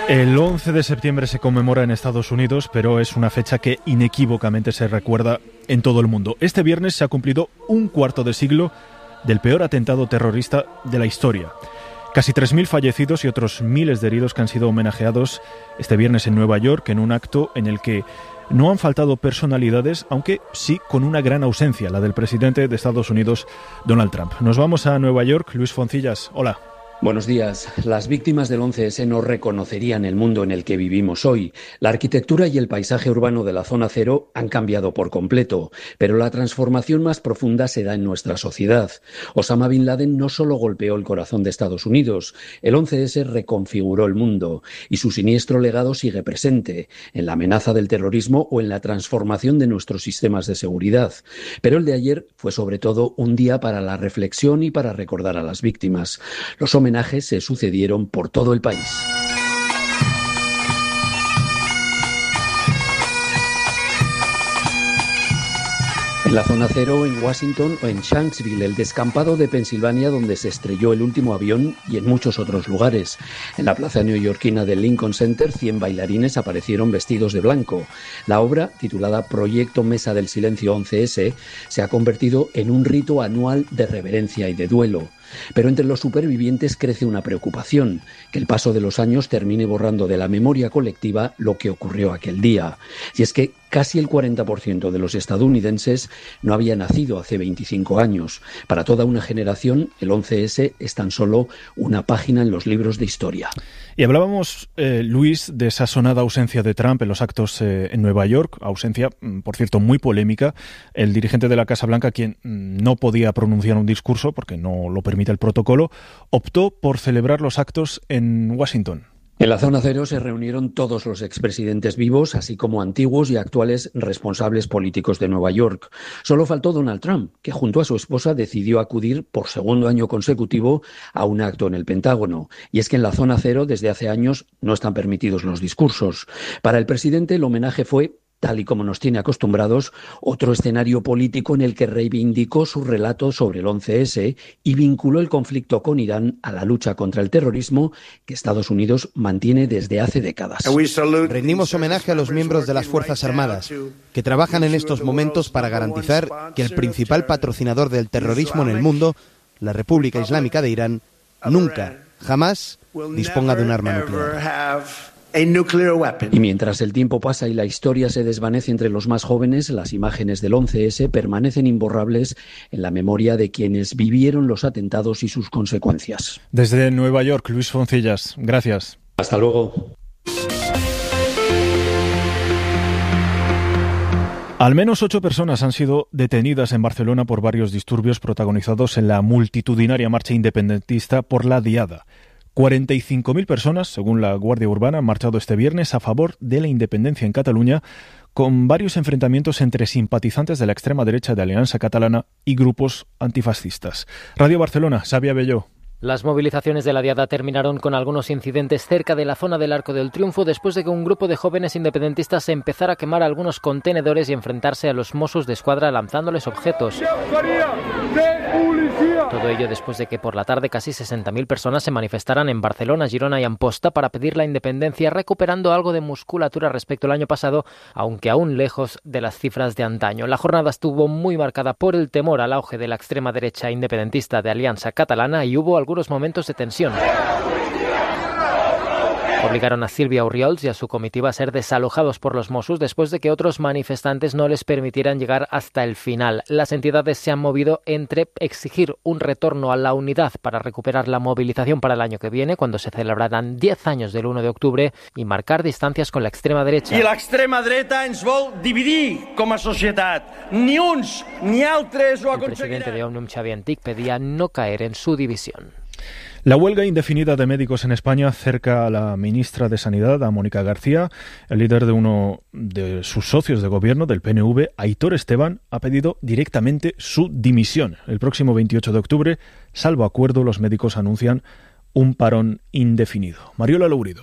El 11 de septiembre se conmemora en Estados Unidos, pero es una fecha que inequívocamente se recuerda en todo el mundo. Este viernes se ha cumplido un cuarto de siglo del peor atentado terrorista de la historia. Casi 3.000 fallecidos y otros miles de heridos que han sido homenajeados este viernes en Nueva York en un acto en el que no han faltado personalidades, aunque sí con una gran ausencia, la del presidente de Estados Unidos, Donald Trump. Nos vamos a Nueva York. Luis Foncillas, hola. Buenos días. Las víctimas del 11S no reconocerían el mundo en el que vivimos hoy. La arquitectura y el paisaje urbano de la Zona Cero han cambiado por completo, pero la transformación más profunda se da en nuestra sociedad. Osama Bin Laden no solo golpeó el corazón de Estados Unidos, el 11S reconfiguró el mundo y su siniestro legado sigue presente en la amenaza del terrorismo o en la transformación de nuestros sistemas de seguridad. Pero el de ayer fue sobre todo un día para la reflexión y para recordar a las víctimas. Los homenajes se sucedieron por todo el país. En la Zona Cero, en Washington o en Shanksville, el descampado de Pensilvania donde se estrelló el último avión, y en muchos otros lugares. En la plaza neoyorquina del Lincoln Center, 100 bailarines aparecieron vestidos de blanco. La obra, titulada Proyecto Mesa del Silencio 11S, se ha convertido en un rito anual de reverencia y de duelo. Pero entre los supervivientes crece una preocupación, que el paso de los años termine borrando de la memoria colectiva lo que ocurrió aquel día. Y es que casi el 40% de los estadounidenses no había nacido hace 25 años. Para toda una generación, el 11S es tan solo una página en los libros de historia. Y hablábamos, Luis, de esa sonada ausencia de Trump en los actos en Nueva York, ausencia, por cierto, muy polémica. El dirigente de la Casa Blanca, quien no podía pronunciar un discurso porque no lo permite el protocolo, optó por celebrar los actos en Washington. En la Zona Cero se reunieron todos los expresidentes vivos, así como antiguos y actuales responsables políticos de Nueva York. Solo faltó Donald Trump, que junto a su esposa decidió acudir por segundo año consecutivo a un acto en el Pentágono. Y es que en la Zona Cero, desde hace años, no están permitidos los discursos. Para el presidente, el homenaje fue, tal y como nos tiene acostumbrados, otro escenario político en el que reivindicó su relato sobre el 11S y vinculó el conflicto con Irán a la lucha contra el terrorismo que Estados Unidos mantiene desde hace décadas. Rendimos homenaje a los miembros de las Fuerzas Armadas, que trabajan en estos momentos para garantizar que el principal patrocinador del terrorismo en el mundo, la República Islámica de Irán, nunca, jamás disponga de un arma nuclear. Y mientras el tiempo pasa y la historia se desvanece entre los más jóvenes, las imágenes del 11S permanecen imborrables en la memoria de quienes vivieron los atentados y sus consecuencias. Desde Nueva York, Luis Foncillas, gracias. Hasta luego. Al menos 8 personas han sido detenidas en Barcelona por varios disturbios protagonizados en la multitudinaria marcha independentista por la Diada. 45.000 personas, según la Guardia Urbana, han marchado este viernes a favor de la independencia en Cataluña, con varios enfrentamientos entre simpatizantes de la extrema derecha de Alianza Catalana y grupos antifascistas. Radio Barcelona, Xavi Abelló. Las movilizaciones de la Diada terminaron con algunos incidentes cerca de la zona del Arco del Triunfo después de que un grupo de jóvenes independentistas empezara a quemar algunos contenedores y enfrentarse a los Mossos d'Esquadra lanzándoles objetos. Todo ello después de que por la tarde casi 60.000 personas se manifestaran en Barcelona, Girona y Amposta para pedir la independencia, recuperando algo de musculatura respecto al año pasado, aunque aún lejos de las cifras de antaño. La jornada estuvo muy marcada por el temor al auge de la extrema derecha independentista de Alianza Catalana y hubo algunos momentos de tensión. Obligaron a Sílvia Orriols y a su comitiva a ser desalojados por los Mossos después de que otros manifestantes no les permitieran llegar hasta el final. Las entidades se han movido entre exigir un retorno a la unidad para recuperar la movilización para el año que viene, cuando se celebrarán 10 años del 1 de octubre, y marcar distancias con la extrema derecha. I l'extrema dreta ens vol dividir com a societat. Ni uns ni altres ho aconseguirem. El presidente de Òmnium, Xavier Antich, pedía no caer en su división. La huelga indefinida de médicos en España cerca a la ministra de Sanidad, a Mónica García. El líder de uno de sus socios de gobierno, del PNV, Aitor Esteban, ha pedido directamente su dimisión. El próximo 28 de octubre, salvo acuerdo, los médicos anuncian un parón indefinido. Mariola Lourido.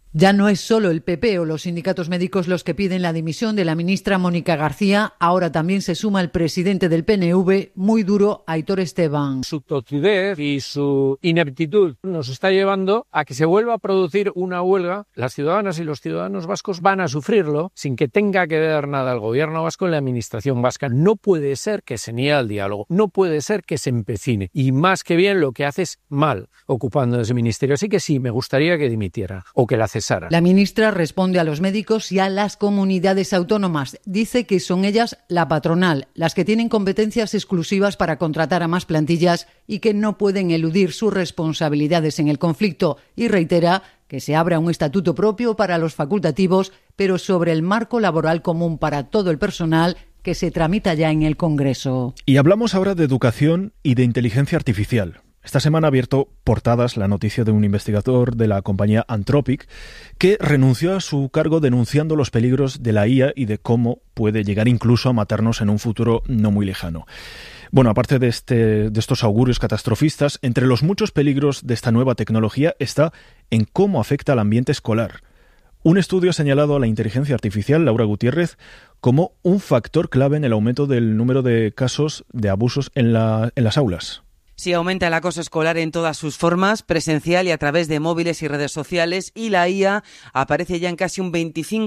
Ya no es solo el PP o los sindicatos médicos los que piden la dimisión de la ministra Mónica García, ahora también se suma el presidente del PNV, muy duro, Aitor Esteban. Su totudez y su ineptitud nos está llevando a que se vuelva a producir una huelga. Las ciudadanas y los ciudadanos vascos van a sufrirlo sin que tenga que ver nada el gobierno vasco en la administración vasca. No puede ser que se niegue al diálogo, no puede ser que se empecine y más que bien lo que hace es mal ocupando ese ministerio. Así que sí, me gustaría que dimitiera o que la cesara. La ministra responde a los médicos y a las comunidades autónomas. Dice que son ellas, la patronal, las que tienen competencias exclusivas para contratar a más plantillas y que no pueden eludir sus responsabilidades en el conflicto, y reitera que se abra un estatuto propio para los facultativos, pero sobre el marco laboral común para todo el personal, que se tramita ya en el Congreso. Y hablamos ahora de educación y de inteligencia artificial. Esta semana ha abierto portadas la noticia de un investigador de la compañía Anthropic que renunció a su cargo denunciando los peligros de la IA y de cómo puede llegar incluso a matarnos en un futuro no muy lejano. Bueno, aparte de estos augurios catastrofistas, entre los muchos peligros de esta nueva tecnología está en cómo afecta al ambiente escolar. Un estudio ha señalado a la inteligencia artificial, Laura Gutiérrez, como un factor clave en el aumento del número de casos de abusos en las aulas. Sí, aumenta el acoso escolar en todas sus formas, presencial y a través de móviles y redes sociales, y la IA aparece ya en casi un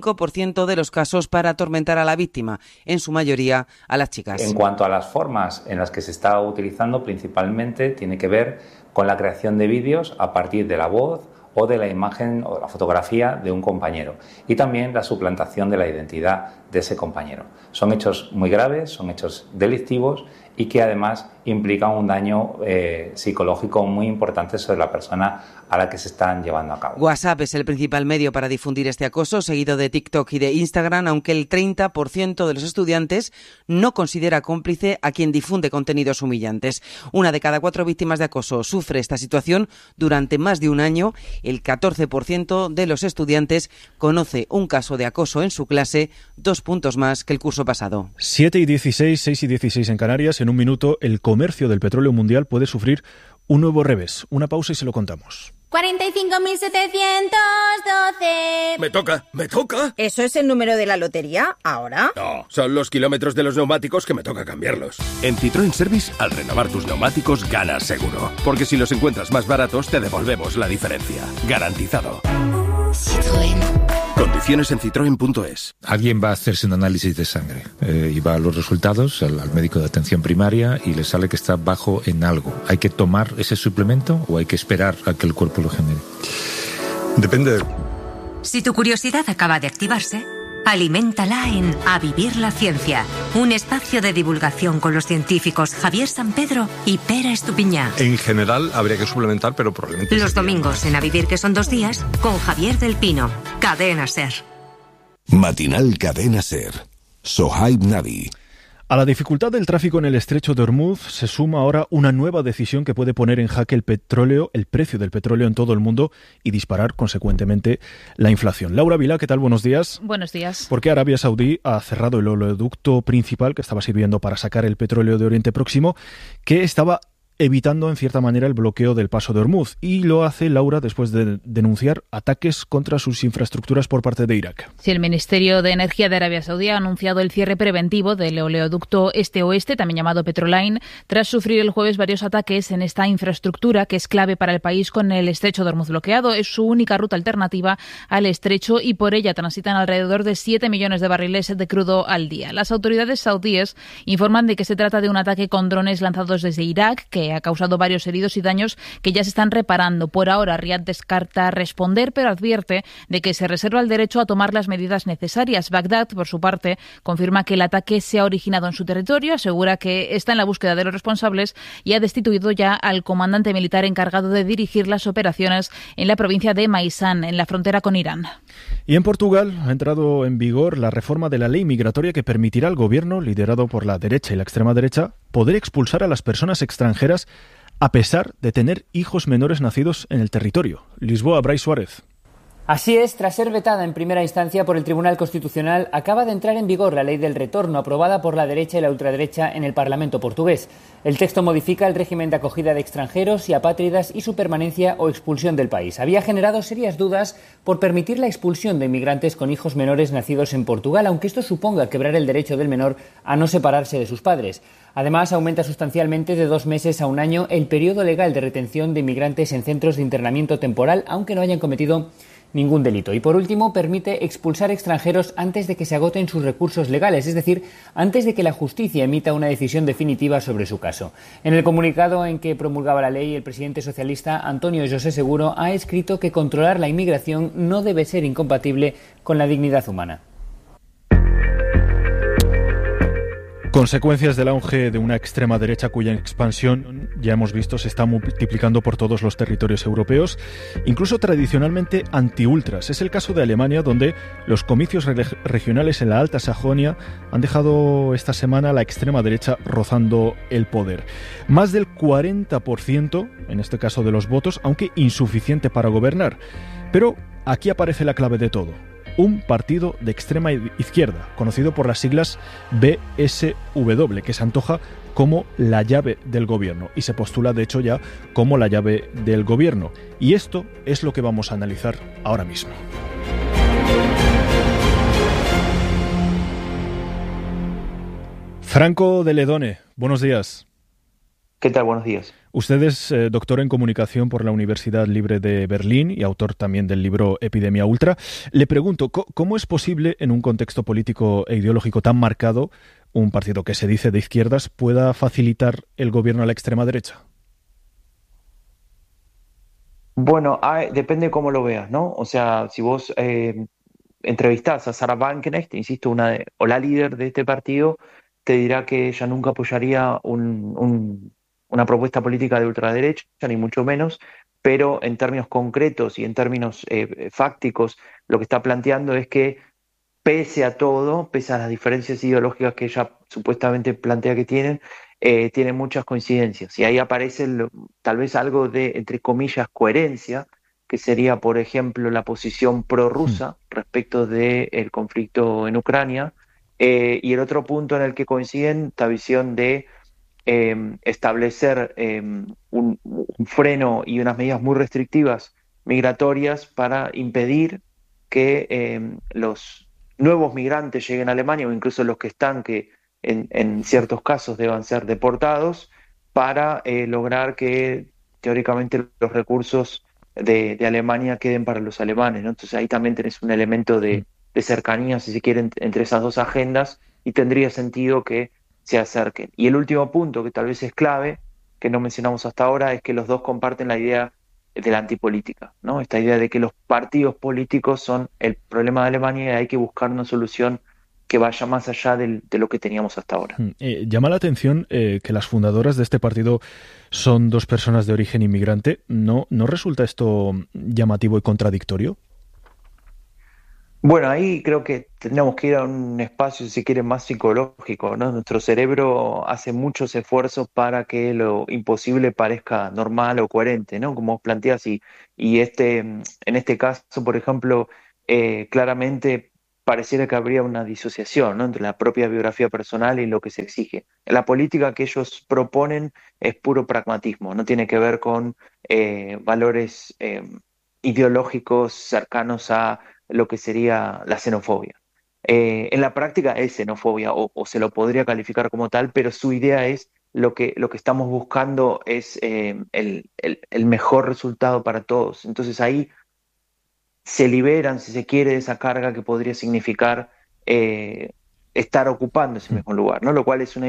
25% de los casos para atormentar a la víctima, en su mayoría a las chicas. En cuanto a las formas en las que se está utilizando, principalmente tiene que ver con la creación de vídeos a partir de la voz o de la imagen o la fotografía de un compañero, y también la suplantación de la identidad de ese compañero. Son hechos muy graves, son hechos delictivos y que además implican un daño psicológico muy importante sobre la persona a la que se están llevando a cabo. WhatsApp es el principal medio para difundir este acoso, seguido de TikTok y de Instagram, aunque el 30% de los estudiantes no considera cómplice a quien difunde contenidos humillantes. 1 de cada 4 víctimas de acoso sufre esta situación durante más de un año. El 14% de los estudiantes conoce un caso de acoso en su clase, 2 puntos más que el curso pasado. 7:16, 6:16 en Canarias. En un minuto, el comercio del petróleo mundial puede sufrir un nuevo revés. Una pausa y se lo contamos. 45.712. Me toca. ¿Eso es el número de la lotería? ¿Ahora? No, son los kilómetros de los neumáticos que me toca cambiarlos. En Citroën Service, al renovar tus neumáticos, ganas seguro. Porque si los encuentras más baratos, te devolvemos la diferencia. Garantizado. Citroën. Condiciones en citroen.es. Alguien va a hacerse un análisis de sangre y va a los resultados al médico de atención primaria y le sale que está bajo en algo. ¿Hay que tomar ese suplemento o hay que esperar a que el cuerpo lo genere? Depende. Si tu curiosidad acaba de activarse, aliméntala en A Vivir la Ciencia, un espacio de divulgación con los científicos Javier Sampedro y Pera Estupiñá. En general habría que suplementar, pero probablemente... Los domingos en A Vivir, que son 2 días, con Javier del Pino. Cadena SER. Matinal Cadena SER. Sohaib Navi. A la dificultad del tráfico en el estrecho de Hormuz se suma ahora una nueva decisión que puede poner en jaque el precio del petróleo en todo el mundo y disparar consecuentemente la inflación. Laura Vilá, ¿qué tal? Buenos días. Buenos días. ¿Por qué Arabia Saudí ha cerrado el oleoducto principal que estaba sirviendo para sacar el petróleo de Oriente Próximo, que estaba evitando en cierta manera el bloqueo del paso de Hormuz? Y lo hace Laura después de denunciar ataques contra sus infraestructuras por parte de Irak. Sí, el Ministerio de Energía de Arabia Saudí ha anunciado el cierre preventivo del oleoducto este-oeste, también llamado Petroline, tras sufrir el jueves varios ataques en esta infraestructura que es clave para el país con el estrecho de Hormuz bloqueado. Es su única ruta alternativa al estrecho y por ella transitan alrededor de 7 millones de barriles de crudo al día. Las autoridades saudíes informan de que se trata de un ataque con drones lanzados desde Irak que ha causado varios heridos y daños que ya se están reparando. Por ahora, Riad descarta responder, pero advierte de que se reserva el derecho a tomar las medidas necesarias. Bagdad, por su parte, confirma que el ataque se ha originado en su territorio, asegura que está en la búsqueda de los responsables y ha destituido ya al comandante militar encargado de dirigir las operaciones en la provincia de Maisán, en la frontera con Irán. Y en Portugal ha entrado en vigor la reforma de la ley migratoria que permitirá al gobierno, liderado por la derecha y la extrema derecha, poder expulsar a las personas extranjeras a pesar de tener hijos menores nacidos en el territorio. Lisboa, Brais Suárez. Así es, tras ser vetada en primera instancia por el Tribunal Constitucional, acaba de entrar en vigor la ley del retorno aprobada por la derecha y la ultraderecha en el Parlamento portugués. El texto modifica el régimen de acogida de extranjeros y apátridas y su permanencia o expulsión del país. Había generado serias dudas por permitir la expulsión de inmigrantes con hijos menores nacidos en Portugal, aunque esto suponga quebrar el derecho del menor a no separarse de sus padres. Además, aumenta sustancialmente de 2 meses a 1 año el periodo legal de retención de inmigrantes en centros de internamiento temporal, aunque no hayan cometido ningún delito. Y por último, permite expulsar extranjeros antes de que se agoten sus recursos legales, es decir, antes de que la justicia emita una decisión definitiva sobre su caso. En el comunicado en que promulgaba la ley, el presidente socialista António José Seguro ha escrito que controlar la inmigración no debe ser incompatible con la dignidad humana. Consecuencias del auge de una extrema derecha cuya expansión, ya hemos visto, se está multiplicando por todos los territorios europeos, incluso tradicionalmente anti-ultras. Es el caso de Alemania, donde los comicios regionales en la Alta Sajonia han dejado esta semana a la extrema derecha rozando el poder. Más del 40%, en este caso de los votos, aunque insuficiente para gobernar. Pero aquí aparece la clave de todo. Un partido de extrema izquierda, conocido por las siglas BSW, que se antoja como la llave del gobierno y se postula de hecho ya como la llave del gobierno. Y esto es lo que vamos a analizar ahora mismo. Franco de Ledone, buenos días. ¿Qué tal? Buenos días. Usted es doctor en comunicación por la Universidad Libre de Berlín y autor también del libro Epidemia Ultra. Le pregunto, ¿cómo es posible en un contexto político e ideológico tan marcado un partido que se dice de izquierdas pueda facilitar el gobierno a la extrema derecha? Bueno, depende cómo lo veas, ¿no? O sea, si vos entrevistás a Sarah Wagenknecht, insisto, o la líder de este partido, te dirá que ella nunca apoyaría una propuesta política de ultraderecha, ni mucho menos, pero en términos concretos y en términos fácticos, lo que está planteando es que pese a todo, pese a las diferencias ideológicas que ella supuestamente plantea que tienen muchas coincidencias. Y ahí aparece tal vez algo de, entre comillas, coherencia, que sería, por ejemplo, la posición prorrusa respecto del conflicto en Ucrania, y el otro punto en el que coinciden, esta visión de establecer un freno y unas medidas muy restrictivas migratorias para impedir que los nuevos migrantes lleguen a Alemania, o incluso los que están, que en ciertos casos deban ser deportados, para lograr que teóricamente los recursos de Alemania queden para los alemanes, ¿no? Entonces ahí también tenés un elemento de cercanía, si se quiere, entre esas dos agendas, y tendría sentido que se acerquen. Y el último punto, que tal vez es clave, que no mencionamos hasta ahora, es que los dos comparten la idea de la antipolítica, ¿no? Esta idea de que los partidos políticos son el problema de Alemania y hay que buscar una solución que vaya más allá de lo que teníamos hasta ahora. Llama la atención que las fundadoras de este partido son 2 personas de origen inmigrante. ¿No resulta esto llamativo y contradictorio? Bueno, ahí creo que tendríamos que ir a un espacio, si se quiere, más psicológico, ¿no? Nuestro cerebro hace muchos esfuerzos para que lo imposible parezca normal o coherente, ¿no? Como planteas, y en este caso, por ejemplo, claramente pareciera que habría una disociación, ¿no?, entre la propia biografía personal y lo que se exige. La política que ellos proponen es puro pragmatismo, no tiene que ver con valores ideológicos cercanos a lo que sería la xenofobia. En la práctica es xenofobia, o se lo podría calificar como tal, pero su idea es lo que estamos buscando es el mejor resultado para todos. Entonces ahí se liberan, si se quiere, de esa carga que podría significar estar ocupando ese mismo lugar, ¿no? Lo cual es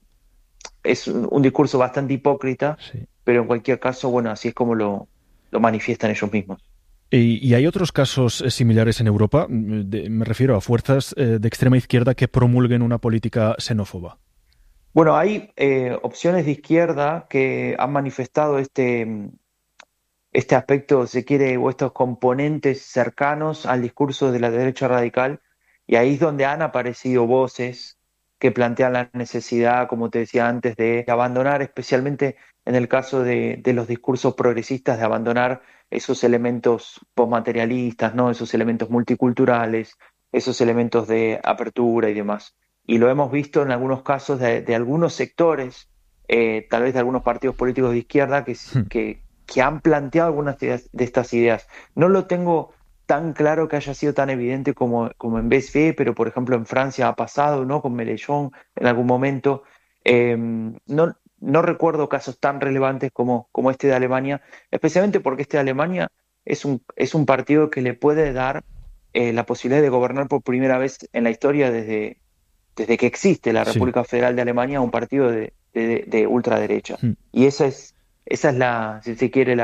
un discurso bastante hipócrita, sí. Pero en cualquier caso, bueno, así es como lo manifiestan ellos mismos. ¿Y hay otros casos similares en Europa? Me refiero a fuerzas de extrema izquierda que promulguen una política xenófoba. Bueno, hay opciones de izquierda que han manifestado este aspecto, si se quiere, o estos componentes cercanos al discurso de la derecha radical, y ahí es donde han aparecido voces que plantean la necesidad, como te decía antes, de abandonar, especialmente en el caso de los discursos progresistas, de abandonar esos elementos postmaterialistas, ¿no? Esos elementos multiculturales, esos elementos de apertura y demás. Y lo hemos visto en algunos casos de algunos sectores, tal vez de algunos partidos políticos de izquierda, que han planteado algunas de estas ideas. No lo tengo tan claro que haya sido tan evidente como en BSV, pero por ejemplo en Francia ha pasado, ¿no? Con Mélenchon en algún momento. No recuerdo casos tan relevantes como este de Alemania, especialmente porque este de Alemania es un partido que le puede dar la posibilidad de gobernar por primera vez en la historia desde que existe la República Federal de Alemania, un partido de ultraderecha. Y esa es la, si se quiere,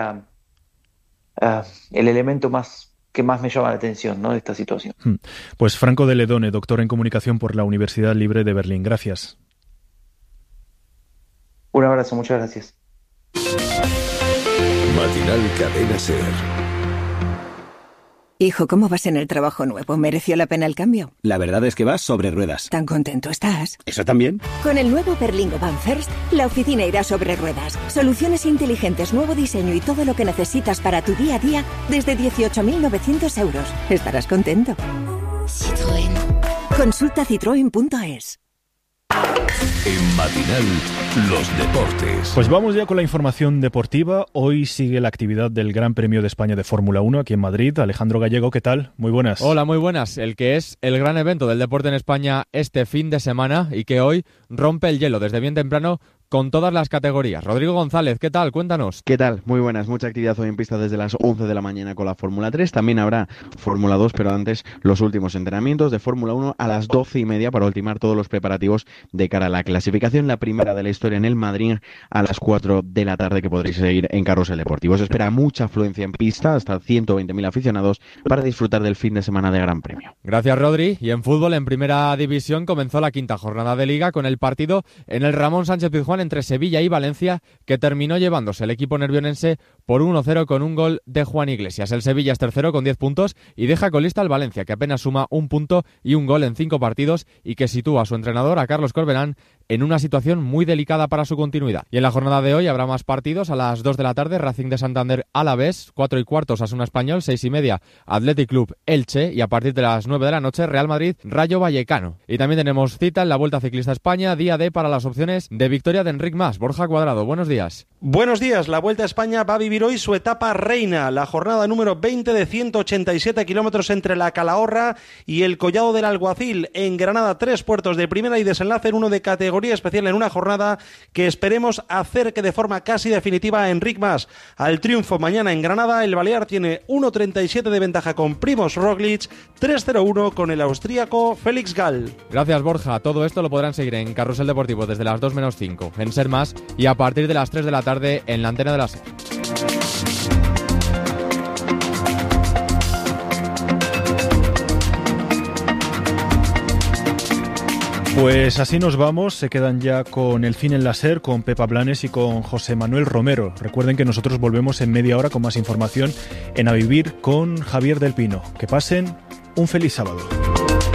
el elemento que más me llama la atención, ¿no?, de esta situación. Pues Franco de Ledone, doctor en comunicación por la Universidad Libre de Berlín. Gracias. Un abrazo, muchas gracias. Matinal Cadena SER. Hijo, ¿cómo vas en el trabajo nuevo? ¿Mereció la pena el cambio? La verdad es que vas sobre ruedas. ¿Tan contento estás? ¿Eso también? Con el nuevo Berlingo Van First, la oficina irá sobre ruedas. Soluciones inteligentes, nuevo diseño y todo lo que necesitas para tu día a día desde 18.900 euros. Estarás contento. Citroën. Consulta citroen.es. En Matinal, los deportes. Pues vamos ya con la información deportiva. Hoy sigue la actividad del Gran Premio de España de Fórmula 1 aquí en Madrid. Alejandro Gallego, ¿qué tal? Muy buenas. Hola, muy buenas. El que es el gran evento del deporte en España este fin de semana y que hoy rompe el hielo desde bien temprano con todas las categorías. Rodrigo González, ¿qué tal? Cuéntanos. ¿Qué tal? Muy buenas. Mucha actividad hoy en pista desde las 11 de la mañana con la Fórmula 3. También habrá Fórmula 2, pero antes los últimos entrenamientos de Fórmula 1 a las 12:30 para ultimar todos los preparativos de cara a la clasificación. La primera de la historia en el Madrid a las 4 de la tarde, que podréis seguir en Carrusel Deportivo. Se espera mucha afluencia en pista, hasta 120.000 aficionados para disfrutar del fin de semana de Gran Premio. Gracias, Rodri. Y en fútbol, en primera división, comenzó la quinta jornada de Liga con el partido en el Ramón Sánchez-Pizjuán entre Sevilla y Valencia, que terminó llevándose el equipo nervionense por 1-0 con un gol de Juan Iglesias. El Sevilla es tercero con 10 puntos y deja colista al Valencia, que apenas suma un punto y un gol en 5 partidos y que sitúa a su entrenador, a Carlos Corberán, en una situación muy delicada para su continuidad. Y en la jornada de hoy habrá más partidos. A las 2 de la tarde, Racing de Santander Alavés, 4:15 Osasuna Español, 6:30 Athletic Club Elche y a partir de las 9 de la noche Real Madrid Rayo Vallecano. Y también tenemos cita en la Vuelta Ciclista España, día D para las opciones de victoria de Enric Mas. Borja Cuadrado, buenos días. Buenos días. La Vuelta a España va a vivir hoy su etapa reina, la jornada número 20 de 187 kilómetros entre la Calahorra y el Collado del Alguacil. En Granada, 3 puertos de primera y desenlace en uno de categoría especial en una jornada que esperemos acerque de forma casi definitiva a Enric Mas al triunfo mañana en Granada. El balear tiene 1.37 de ventaja con Primož Roglič, 3.01 con el austríaco Felix Gall. Gracias, Borja. Todo esto lo podrán seguir en Carrusel Deportivo desde las 2:05 en Ser Más y a partir de las 3 de la tarde en la antena de la SER. Pues así nos vamos, se quedan ya con el fin en la SER, con Pepa Blanes y con José Manuel Romero. Recuerden que nosotros volvemos en media hora con más información en A Vivir con Javier del Pino. Que pasen un feliz sábado.